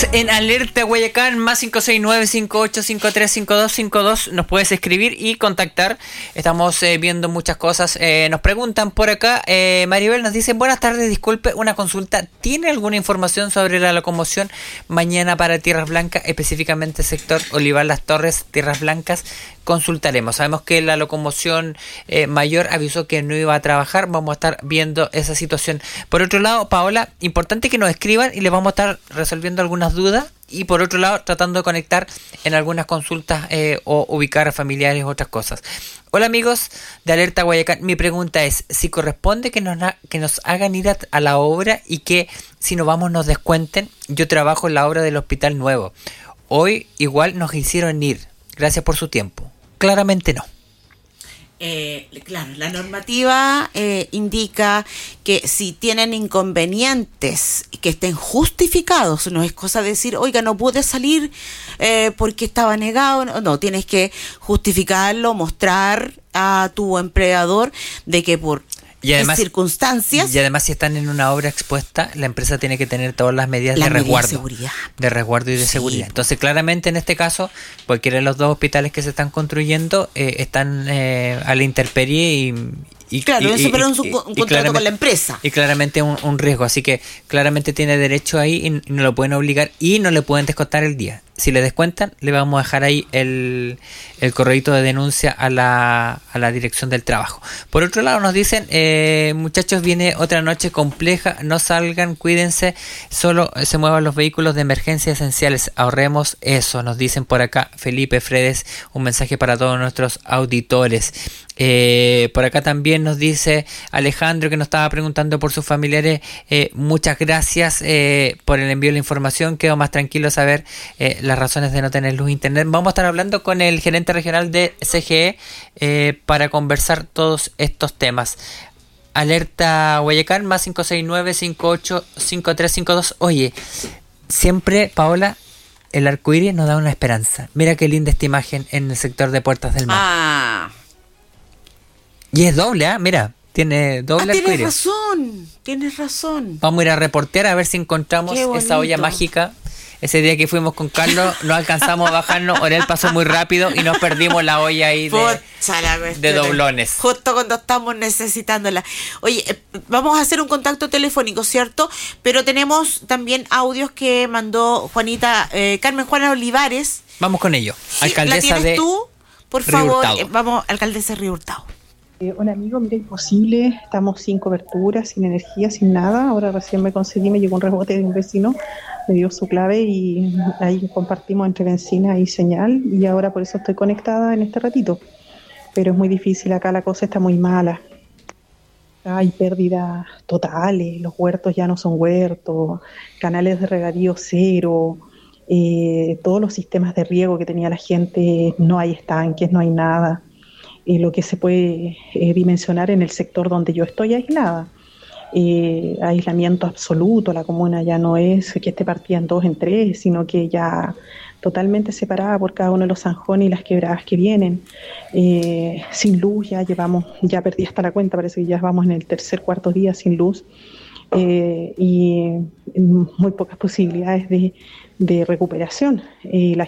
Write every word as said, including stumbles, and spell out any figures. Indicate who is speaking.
Speaker 1: en Alerta Guayacán, más cinco seis nueve, cinco ocho cinco tres, cinco dos cinco dos. Nos puedes escribir y contactar. Estamos eh, viendo muchas cosas. Eh, nos preguntan por acá. Eh, Maribel nos dice: buenas tardes, disculpe, una consulta. ¿Tiene alguna información sobre la locomoción mañana para Tierras Blancas, específicamente sector Olivar Las Torres, Tierras Blancas? Consultaremos. Sabemos que la locomoción eh, mayor avisó que no iba a trabajar. Vamos a estar viendo esa situación. Por otro lado, Paola, importante que nos escriban y les vamos a estar resolviendo algunas dudas. Y por otro lado, tratando de conectar en algunas consultas eh, o ubicar a familiares o otras cosas. Hola amigos de Alerta Guayacán. Mi pregunta es si corresponde que nos, que nos hagan ir a, a la obra y que si nos vamos nos descuenten. Yo trabajo en la obra del Hospital Nuevo. Hoy igual nos hicieron ir. Gracias por su tiempo. Claramente no.
Speaker 2: Eh, claro, la normativa eh, indica que si tienen inconvenientes que estén justificados, no es cosa de decir, oiga, no pude salir eh, porque estaba negado, no, no, tienes que justificarlo, mostrar a tu empleador de que por
Speaker 1: y además,
Speaker 2: circunstancias.
Speaker 1: Y además si están en una obra expuesta, la empresa tiene que tener todas las medidas la de medida resguardo. De seguridad. De resguardo y de sí. seguridad. Entonces, claramente en este caso, cualquiera de los dos hospitales que se están construyendo eh, están eh, a la intemperie y... Y,
Speaker 2: claro,
Speaker 1: y,
Speaker 2: eso pero
Speaker 1: y,
Speaker 2: un, un
Speaker 1: y,
Speaker 2: contrato con la empresa.
Speaker 1: Y claramente un, un riesgo, así que claramente tiene derecho ahí y no lo pueden obligar y no le pueden descontar el día. Si le descuentan, le vamos a dejar ahí el, el correíto de denuncia a la, a la dirección del trabajo. Por otro lado nos dicen, eh, muchachos, viene otra noche compleja, no salgan, cuídense, solo se muevan los vehículos de emergencia esenciales, ahorremos eso, nos dicen por acá Felipe Fredes, un mensaje para todos nuestros auditores. Eh, por acá también nos dice Alejandro, que nos estaba preguntando por sus familiares, eh, muchas gracias eh, por el envío de la información, quedo más tranquilo saber eh, las razones de no tener luz internet. Vamos a estar hablando con el gerente regional de C G E eh, para conversar todos estos temas. Alerta Guayacán, más cinco seis nueve, cinco ocho cinco tres cinco dos. Oye, siempre, Paola, el arcoíris nos da una esperanza. Mira qué linda esta imagen en el sector de Puertas del Mar.
Speaker 2: Ah.
Speaker 1: Y es doble, ¿ah? ¿eh? Mira, tiene doble
Speaker 2: ah,
Speaker 1: arcoíris.
Speaker 2: Tienes razón, tienes razón.
Speaker 1: Vamos a ir a reportear a ver si encontramos esa olla mágica. Ese día que fuimos con Carlos, no alcanzamos a bajarnos, Orel pasó muy rápido y nos perdimos la olla ahí de, de doblones.
Speaker 2: Justo cuando estamos necesitándola. Oye, eh, vamos a hacer un contacto telefónico, ¿cierto? Pero tenemos también audios que mandó Juanita, eh, Carmen Juana Olivares.
Speaker 1: Vamos con ello.
Speaker 2: Sí,
Speaker 1: alcaldesa
Speaker 2: ¿la tienes
Speaker 1: de
Speaker 2: tú? Por favor, eh, vamos, alcaldesa Río Hurtado.
Speaker 3: Eh, hola amigo, mira, imposible, estamos sin cobertura, sin energía, sin nada. Ahora recién me conseguí, me llegó un rebote de un vecino, me dio su clave y ahí compartimos entre Bencina y señal y ahora por eso estoy conectada en este ratito. Pero es muy difícil, acá la cosa está muy mala. Hay pérdidas totales, los huertos ya no son huertos, canales de regadío cero, eh, todos los sistemas de riego que tenía la gente, no hay estanques, no hay nada. Eh, lo que se puede eh, dimensionar en el sector donde yo estoy aislada. Eh, aislamiento absoluto, la comuna ya no es que esté partida en dos, en tres, sino que ya totalmente separada por cada uno de los zanjones y las quebradas que vienen. Eh, sin luz, ya llevamos, ya perdí hasta la cuenta, parece que ya vamos en el tercer, cuarto día sin luz. Eh, y muy pocas posibilidades de, de recuperación. Eh, la